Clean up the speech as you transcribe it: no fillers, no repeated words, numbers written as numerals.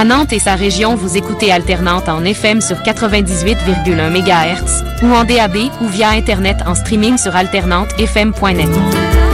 À Nantes et sa région, vous écoutez Alternante en FM sur 98,1 MHz ou en DAB ou via Internet en streaming sur alternantefm.net.